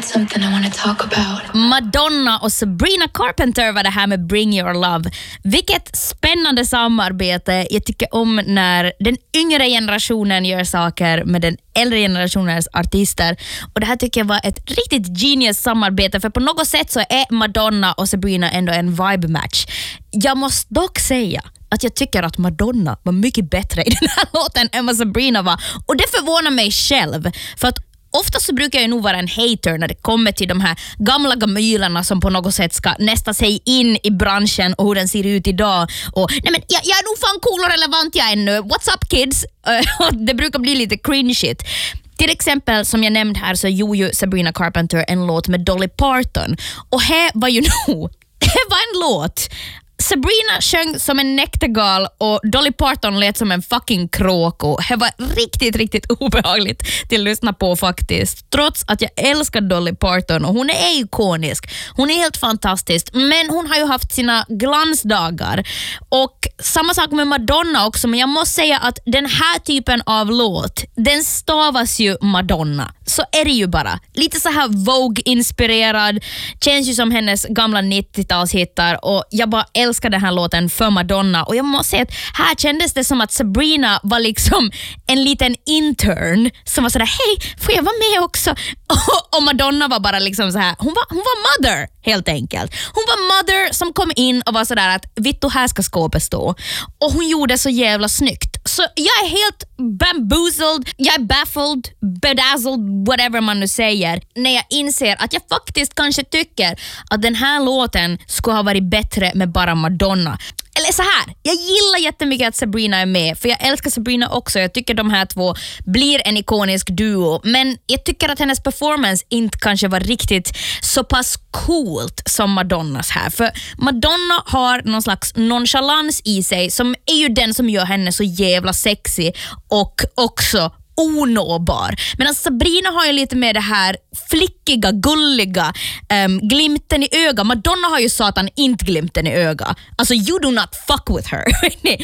got something I want to talk about. Madonna och Sabrina Carpenter var det här med Bring Your Love. Vilket spännande samarbete. Jag tycker om när den yngre generationen gör saker med den äldre generationens artister. Och det här tycker jag var ett riktigt genius samarbete, för på något sätt så är Madonna och Sabrina ändå en vibe match. Jag måste dock säga att jag tycker att Madonna var mycket bättre i den här låten än vad Sabrina var. Och det förvånar mig själv, för att ofta så brukar jag nog vara en hater när det kommer till de här gamla gamylarna som på något sätt ska nästa sig in i branschen och hur den ser ut idag. Och nej men jag är nog fan cool och relevant jag ännu. What's up kids? Det brukar bli lite cringe shit. Till exempel som jag nämnde här så gjorde ju Sabrina Carpenter en låt med Dolly Parton. Och här var ju nog, det var en låt. Sabrina sjöng som en näktergal och Dolly Parton lät som en fucking kråko. Det var riktigt, riktigt obehagligt till att lyssna på faktiskt. Trots att jag älskar Dolly Parton och hon är ikonisk. Hon är helt fantastisk. Men hon har ju haft sina glansdagar. Och samma sak med Madonna också. Men jag måste säga att den här typen av låt, den stavas ju Madonna. Så är det ju bara. Lite så här Vogue-inspirerad. Känns ju som hennes gamla 90-talshittar. Och jag bara älskar den här låten för Madonna. Och jag måste säga att här kändes det som att Sabrina var liksom en liten intern som var sådär, hej, får jag vara med också? Och Madonna var bara liksom så här, hon var mother helt enkelt. Hon var mother som kom in och var sådär att Vittu, här ska skåpet stå. Och hon gjorde så jävla snyggt. Så jag är helt bamboozled, jag är baffled, bedazzled, whatever man nu säger, när jag inser att jag faktiskt kanske tycker att den här låten skulle ha varit bättre med bara Madonna. Eller så här, jag gillar jättemycket att Sabrina är med, för jag älskar Sabrina också. Jag tycker de här två blir en ikonisk duo, men jag tycker att hennes performance inte kanske var riktigt så pass coolt som Madonnas här. För Madonna har någon slags nonchalans i sig som är ju den som gör henne så jävla sexy och också onåbar. Men Sabrina har ju lite med det här flickiga, gulliga, glimten i öga. Madonna har ju satan inte glimten i öga. Alltså you do not fuck with her.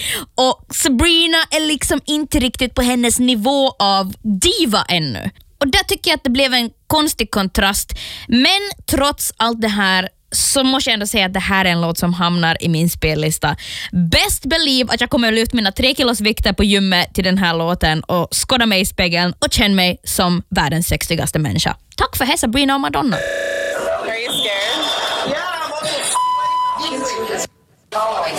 Och Sabrina är liksom inte riktigt på hennes nivå av diva ännu. Och där tycker jag att det blev en konstig kontrast. Men trots allt det här så måste jag ändå säga att det här är en låt som hamnar i min spellista. Best believe att jag kommer att lyfta mina 3 kilos vikter på gymmet till den här låten och skåda mig i spegeln och känna mig som världens sexigaste människa. Tack för hej Sabrina och Madonna. Are you scared? Yeah, I'm